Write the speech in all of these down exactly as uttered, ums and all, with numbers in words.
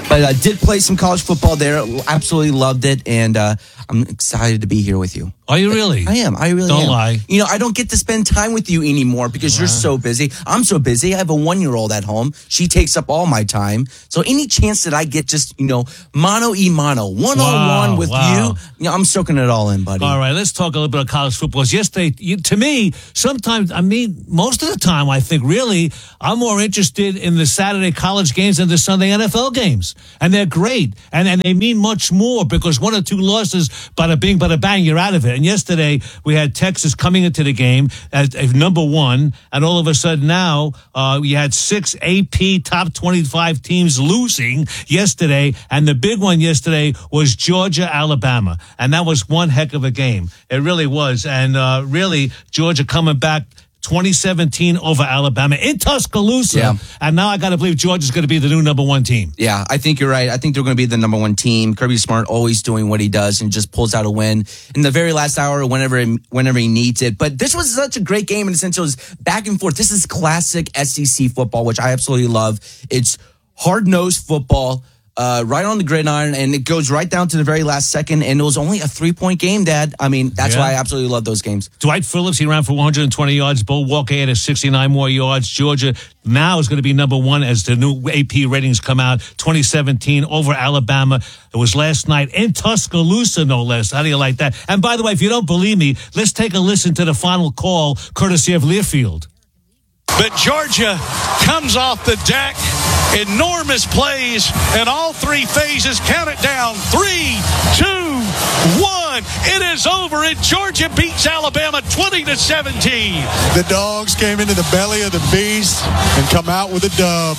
But I uh, did play some college football there. Absolutely loved it. And uh, I'm excited to be here with you. Are you really? I am. I really don't am. Don't lie. You know, I don't get to spend time with you anymore because wow. you're so busy. I'm so busy. I have a one-year-old at home. She takes up all my time. So any chance that I get just, you know, mano y mano, one-on-one wow. with wow. you, you know, I'm soaking it all in, buddy. All right, let's talk a little bit of college football. Yesterday, you, to me, sometimes, I mean, most of the time, I think, really, I'm more interested in the Saturday college games than the Sunday N F L games. And they're great. And, and they mean much more because one or two losses, bada bing, bada bang, you're out of it. And yesterday, we had Texas coming into the game as, as number one, and all of a sudden now uh, you had six A P top twenty-five teams losing yesterday, and the big one yesterday was Georgia, Alabama, and that was one heck of a game. It really was, and uh, really Georgia coming back twenty seventeen over Alabama in Tuscaloosa. Yeah. And now I got to believe Georgia's going to be the new number one team. Yeah, I think you're right. I think they're going to be the number one team. Kirby Smart always doing what he does and just pulls out a win in the very last hour whenever, whenever he needs it. But this was such a great game in the sense it was back and forth. This is classic S E C football, which I absolutely love. It's hard-nosed football. Uh, right on the gridiron, and it goes right down to the very last second, and it was only a three-point game, Dad. I mean, that's yeah. why I absolutely love those games. Dwight Phillips, he ran for one hundred twenty yards. Bo Walker had sixty-nine more yards. Georgia now is going to be number one as the new A P ratings come out. twenty seventeen over Alabama. It was last night in Tuscaloosa, no less. How do you like that? And by the way, if you don't believe me, let's take a listen to the final call, courtesy of Learfield. But Georgia comes off the deck. Enormous plays in all three phases. Count it down. Three, two, one. It is over, and Georgia beats Alabama twenty to seventeen. The dogs came into the belly of the beast and come out with a dub.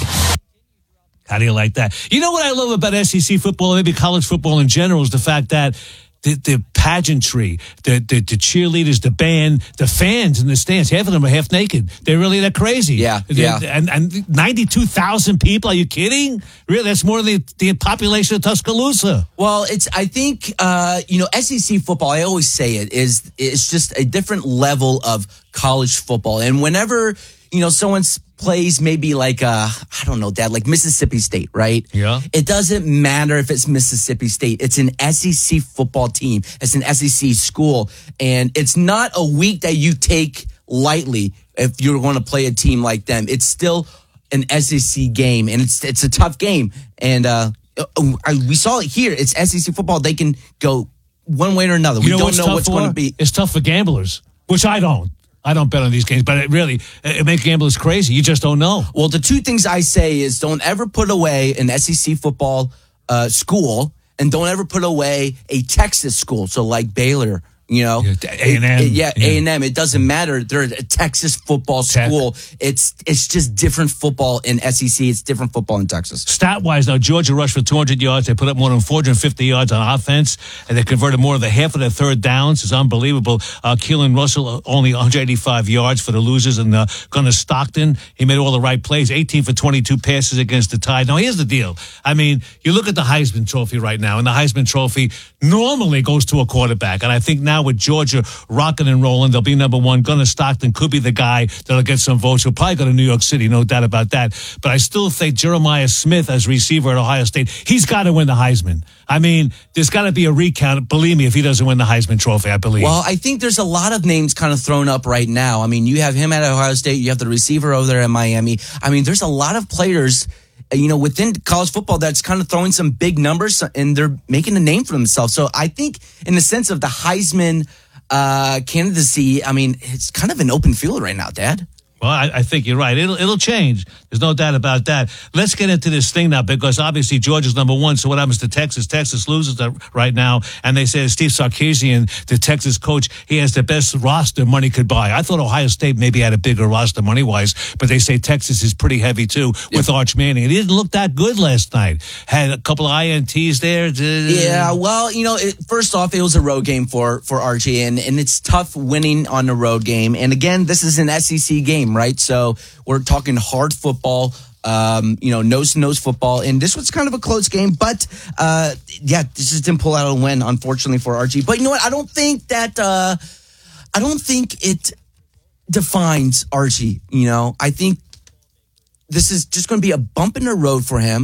How do you like that? You know what I love about S E C football, maybe college football in general, is the fact that The, the pageantry, the, the the cheerleaders, the band, the fans in the stands, half of them are half naked. They're really, they're crazy. Yeah, they're, yeah. And, and ninety-two thousand people, are you kidding? Really, that's more than the, the population of Tuscaloosa. Well, it's, I think, uh, you know, S E C football, I always say it, is it's just a different level of college football. And whenever, you know, someone's plays maybe like, uh, I don't know, Dad, like Mississippi State, right? Yeah. It doesn't matter if it's Mississippi State. It's an S E C football team. It's an S E C school. And it's not a week that you take lightly if you're going to play a team like them. It's still an S E C game, and it's it's a tough game. And uh, we saw it here. It's S E C football. They can go one way or another. You we know don't what's know what's for? going to be. It's tough for gamblers, which I don't. I don't bet on these games, but it really, it makes gamblers crazy. You just don't know. Well, the two things I say is don't ever put away an S E C football uh, school, and don't ever put away a Texas school. So like Baylor, you know, A and M. Yeah, A and M. It doesn't matter. They're a Texas football school. Tech. It's it's just different football in S E C. It's different football in Texas. Stat-wise, now, Georgia rushed for two hundred yards. They put up more than four hundred fifty yards on offense, and they converted more than half of their third downs. It's unbelievable. Uh, Keelan Russell, only one hundred eighty-five yards for the losers, and uh, Gunnar Stockton, he made all the right plays, eighteen for twenty-two passes against the Tide. Now, here's the deal. I mean, you look at the Heisman Trophy right now, and the Heisman Trophy normally goes to a quarterback, and I think now with Georgia rocking and rolling, they'll be number one. Gunnar Stockton could be the guy that'll get some votes. He'll probably go to New York City, no doubt about that. But I still think Jeremiah Smith as receiver at Ohio State, he's got to win the Heisman. I mean, there's got to be a recount. Believe me, if he doesn't win the Heisman Trophy, I believe. Well, I think there's a lot of names kind of thrown up right now. I mean, you have him at Ohio State. You have the receiver over there in Miami. I mean, there's a lot of players, you know, within college football that's kind of throwing some big numbers, and they're making a name for themselves. So I think in the sense of the Heisman Uh, candidacy, I mean, it's kind of an open field right now, Dad. Well, I, I think you're right. It'll it'll change. There's no doubt about that. Let's get into this thing now, because obviously Georgia's number one. So what happens to Texas? Texas loses right now, and they say Steve Sarkisian, the Texas coach, he has the best roster money could buy. I thought Ohio State maybe had a bigger roster money-wise, but they say Texas is pretty heavy too with yep. Arch Manning. It didn't look that good last night. Had a couple of I N Ts there. Yeah, well, you know, it, first off, it was a road game for for Archie, and, and it's tough winning on a road game. And again, this is an S E C game, right? So we're talking hard football, um, you know, nose-to-nose football. And this was kind of a close game. But, uh, yeah, this just didn't pull out a win, unfortunately, for Archie. But you know what? I don't think that uh, – I don't think it defines Archie, you know. I think this is just going to be a bump in the road for him.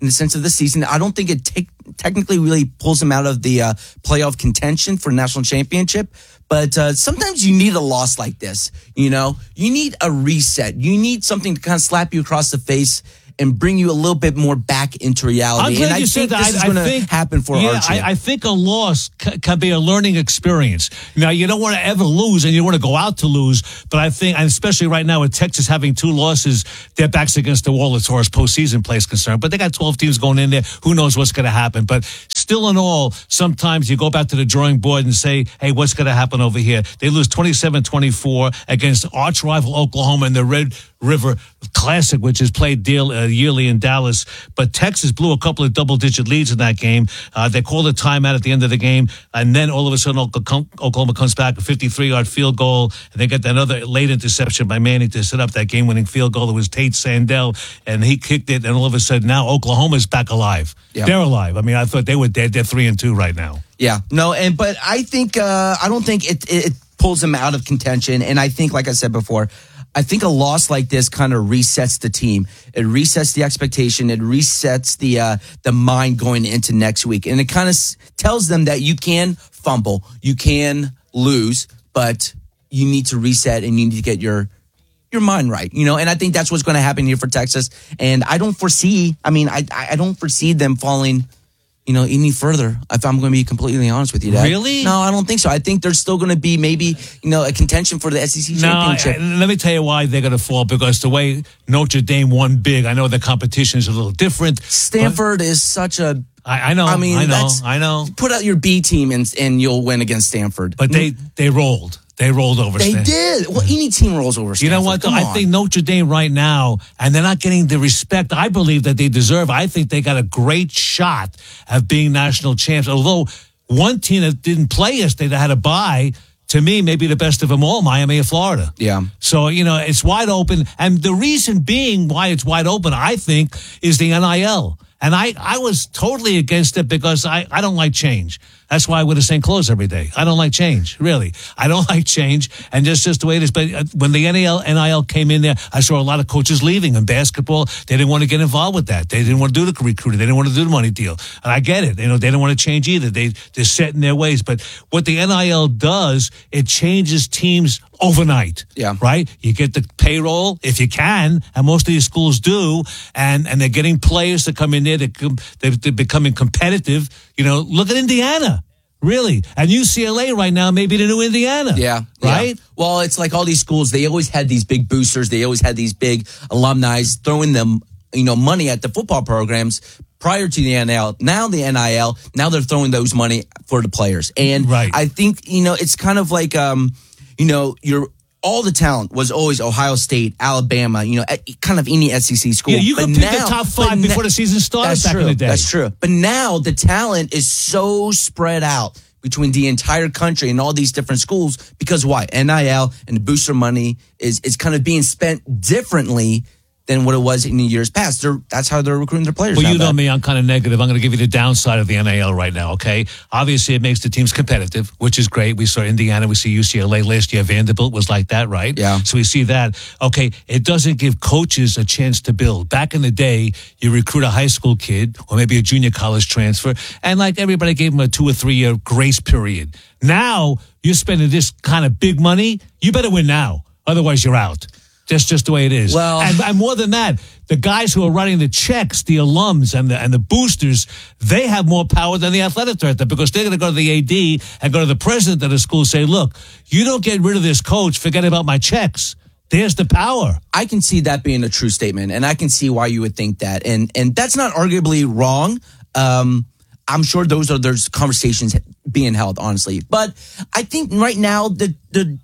in the sense of the season. I don't think it take, technically really pulls them out of the uh, playoff contention for national championship. But uh, sometimes you need a loss like this. You know, you need a reset. You need something to kind of slap you across the face and bring you a little bit more back into reality. I'm glad and I you think said that. this is I, going I to think, happen for yeah, Archie. I, I think a loss c- can be a learning experience. Now, you don't want to ever lose, and you want to go out to lose. But I think, and especially right now with Texas having two losses, their backs against the wall as far as postseason play is concerned. But they got twelve teams going in there. Who knows what's going to happen? But still in all, sometimes you go back to the drawing board and say, hey, what's going to happen over here? They lose twenty-seven twenty-four against arch rival Oklahoma in the Red River Classic, which is played deal, uh, yearly in Dallas. But Texas blew a couple of double-digit leads in that game. Uh, they called a timeout at the end of the game, and then all of a sudden Oklahoma comes back, a fifty-three-yard field goal, and they get another late interception by Manning to set up that game-winning field goal. It was Tate Sandell, and he kicked it, and all of a sudden now Oklahoma's back alive. Yeah. They're alive. I mean, I thought they were dead. They're three and two right now. Yeah, no, and but I think uh, I don't think it, it pulls them out of contention, and I think, like I said before, I think a loss like this kind of resets the team. It resets the expectation. It resets the uh, the mind going into next week. And it kind of s- tells them that you can fumble, you can lose, but you need to reset and you need to get your your mind right. You know, and I think that's what's going to happen here for Texas. And I don't foresee, I mean, I I don't foresee them falling, you know, any further, if I'm going to be completely honest with you, Dad. Really? No, I don't think so. I think there's still going to be maybe, you know, a contention for the S E C championship. No, let me tell you why they're going to fall, because the way Notre Dame won big, I know the competition is a little different. Stanford is such a... I, I know, I mean, I know, that's, I know. Put out your B team and, and you'll win against Stanford. But they, they rolled. They rolled over They Stanford. did. Well, any team rolls over Stanford. You know what, though? Come I on. think Notre Dame right now, and they're not getting the respect I believe that they deserve. I think they got a great shot of being national champs. Although one team that didn't play yesterday that had a bye, to me, maybe the best of them all, Miami of Florida. Yeah. So, you know, it's wide open. And the reason being why it's wide open, I think, is the N I L. And I, I was totally against it because I, I don't like change. That's why I wear the same clothes every day. I don't like change, really. I don't like change, and that's just the way it is. But when the N I L came in there, I saw a lot of coaches leaving in basketball. They didn't want to get involved with that. They didn't want to do the recruiting. They didn't want to do the money deal. And I get it. You know, they don't want to change either. They, they're set in their ways. But what the N I L does, it changes teams overnight. Yeah. Right? You get the payroll, if you can, and most of these schools do, and, and they're getting players to come in there. They're, they're, they're becoming competitive. You know, look at Indiana. Really? And U C L A right now may be the new Indiana. Yeah. Right? Yeah. Well, it's like all these schools, they always had these big boosters. They always had these big alumni throwing them, you know, money at the football programs prior to the N I L. Now the N I L, now they're throwing those money for the players. And right. I think, you know, it's kind of like, um, you know, you're, all the talent was always Ohio State, Alabama, you know, kind of any S E C school. Yeah, you but could pick now, the top five na- before the season started that's back true, in the day. That's true. But now the talent is so spread out between the entire country and all these different schools because why? N I L and the booster money is, is kind of being spent differently than what it was in the years past. They're, that's how they're recruiting their players. Well, now, you know Dad. me, I'm kind of negative. I'm going to give you the downside of the N I L right now, okay? Obviously, it makes the teams competitive, which is great. We saw Indiana, we see U C L A last year. Vanderbilt was like that, right? Yeah. So we see that. Okay, it doesn't give coaches a chance to build. Back in the day, you recruit a high school kid or maybe a junior college transfer, and like everybody gave them a two or three year grace period. Now, you're spending this kind of big money, you better win now. Otherwise, you're out. That's just the way it is. Well, and, and more than that, the guys who are writing the checks, the alums and the and the boosters, they have more power than the athletic director because they're going to go to the A D and go to the president of the school and say, look, you don't get rid of this coach, forget about my checks. There's the power. I can see that being a true statement, and I can see why you would think that. And and that's not arguably wrong. Um, I'm sure those are there's conversations being held, honestly. But I think right now the the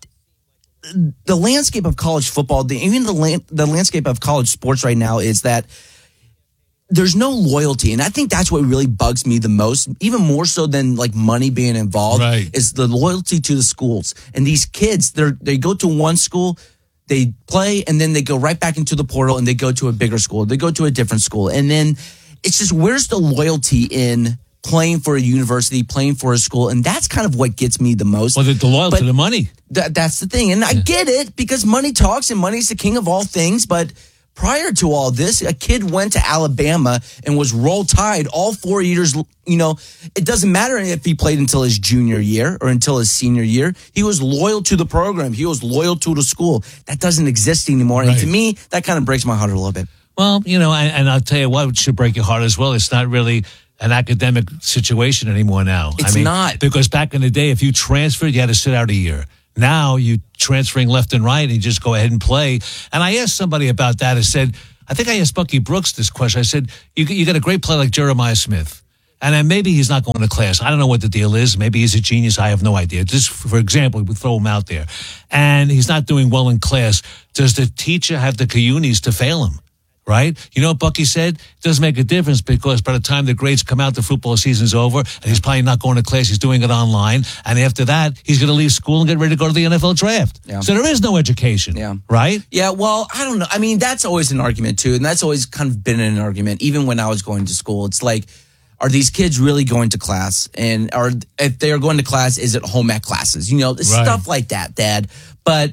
the landscape of college football, the, even the land, the landscape of college sports right now is that there's no loyalty. And I think that's what really bugs me the most, even more so than like money being involved, right. is the loyalty to the schools. And these kids, they they go to one school, they play, and then they go right back into the portal and they go to a bigger school. They go to a different school. And then it's just, where's the loyalty in playing for a university, playing for a school? And that's kind of what gets me the most. Well, the, the loyalty But to the money. Th- that's the thing. And I get it because money talks and money's the king of all things. But prior to all this, a kid went to Alabama and was Roll Tide all four years. You know, it doesn't matter if he played until his junior year or until his senior year. He was loyal to the program. He was loyal to the school. That doesn't exist anymore. Right. And to me, that kind of breaks my heart a little bit. Well, you know, and, and I'll tell you what should break your heart as well. It's not really an academic situation anymore now. It's I mean, not. Because back in the day, if you transferred, you had to sit out a year. Now you transferring left and right and you just go ahead and play. And I asked somebody about that. I said, I think I asked Bucky Brooks this question. I said, you, you got a great player like Jeremiah Smith. And then maybe he's not going to class. I don't know what the deal is. Maybe he's a genius. I have no idea. Just for example, we throw him out there. And he's not doing well in class. Does the teacher have the cojones to fail him? Right? You know what Bucky said? It doesn't make a difference because by the time the grades come out, the football season's over, and he's probably not going to class. He's doing it online. And after that, he's going to leave school and get ready to go to the N F L draft. Yeah. So there is no education. Yeah. Right? Yeah, well, I don't know. I mean, that's always an argument, too. And that's always kind of been an argument, even when I was going to school. It's like, are these kids really going to class? And are if they are going to class, is it home ec classes? You know, Right. stuff like that, Dad. But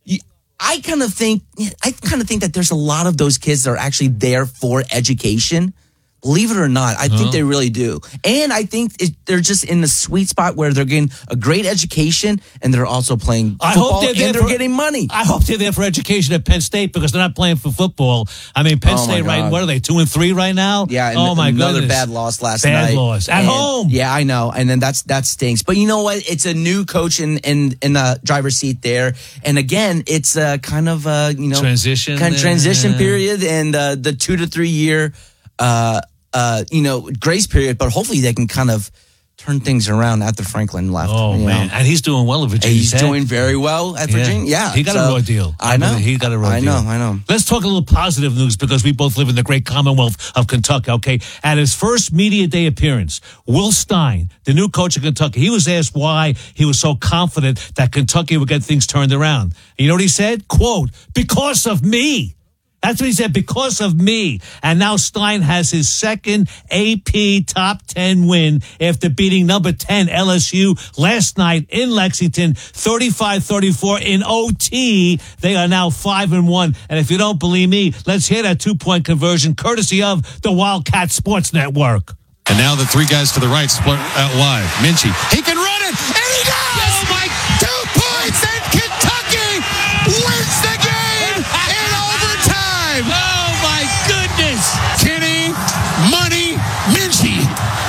I kind of think, I kind of think that there's a lot of those kids that are actually there for education. Believe it or not, I think they really do. And I think it, they're just in the sweet spot where they're getting a great education and they're also playing football I hope they're there and they're for, getting money. I hope they're there for education at Penn State because they're not playing for football. I mean, Penn Oh, my State, right? God. What are they, two and three right now? Yeah, and oh, my another goodness. bad loss last bad night. Bad loss. At And- home. Yeah, I know. And then that's that stinks. But you know what? It's a new coach in in, in the driver's seat there. And again, it's a kind of a, you know, Transition. kind of transition uh, period and uh, the two to three year uh uh you know, grace period, but hopefully they can kind of turn things around after Franklin left. Oh, you man. know. And he's doing well at Virginia He's Tech. doing very well at Virginia. Yeah. He got So, a raw deal. I know. He got a raw I deal. know, I know. Let's talk a little positive news because we both live in the great Commonwealth of Kentucky, okay? At his first media day appearance, Will Stein, the new coach of Kentucky, he was asked why he was so confident that Kentucky would get things turned around. And you know what he said? Quote, because of me. That's what he said, because of me. And now Stein has his second A P top ten win after beating number ten L S U last night in Lexington, thirty-five thirty-four in O T. They are now five and one. And if you don't believe me, let's hear that two-point conversion courtesy of the Wildcat Sports Network. And now the three guys to the right split out wide. Minchie, he can run it, and he does! Oh, my, two points, and Kentucky wins the game in overtime! Oh, my goodness! Kenny Money Minchie.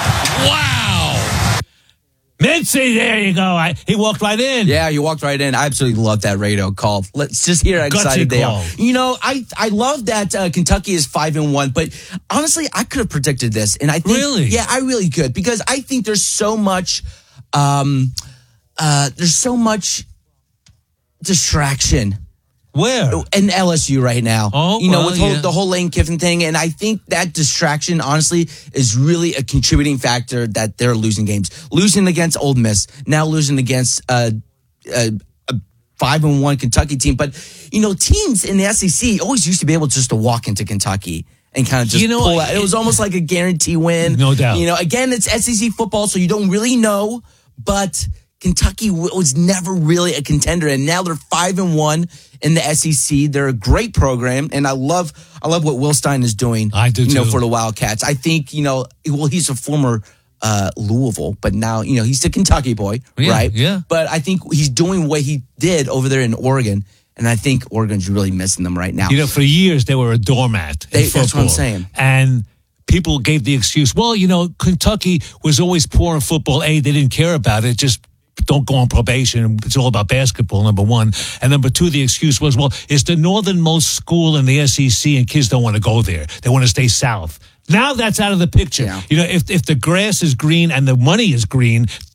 Wow! Mincy, there you go. I, he walked right in. Yeah, you walked right in. I absolutely love that radio call. Let's just hear how Gutsy excited they call. are. You know, I I love that uh, Kentucky is five and one, but honestly, I could have predicted this, and I think Really? yeah, I really could because I think there's so much, um, uh, there's so much distraction. Where? In L S U right now. Oh, you know, well, with whole, yeah. the whole Lane Kiffin thing. And I think that distraction, honestly, is really a contributing factor that they're losing games. Losing against Ole Miss, now losing against uh, uh, a five and one Kentucky team. But, you know, teams in the S E C always used to be able just to walk into Kentucky and kind of just You know, pull out. it- It was almost like a guarantee win. No doubt. You know, again, it's S E C football, so you don't really know. But Kentucky w- was never really a contender, and now they're five and one in the S E C. They're a great program, and I love I love what Will Stein is doing. I do you know, too. for the Wildcats. I think you know, well, he's a former uh, Louisville, but now you know he's the Kentucky boy, Yeah, right? yeah. But I think he's doing what he did over there in Oregon, and I think Oregon's really missing them right now. You know, for years they were a doormat. in They- that's what I'm football. saying. And people gave the excuse, well, you know, Kentucky was always poor in football. A, they didn't care about it. Just don't go on probation. It's all about basketball, number one. And number two, the excuse was, well, it's the northernmost school in the S E C and kids don't want to go there. They want to stay south. Now that's out of the picture. Yeah. You know, if if the grass is green and the money is green,